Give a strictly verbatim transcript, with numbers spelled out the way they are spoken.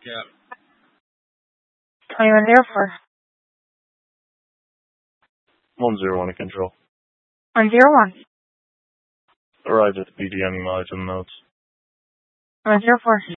Yeah. twenty-one zero four. one zero one to control. one zero one. Arrived at the P D, any mileage on the notes. one zero four.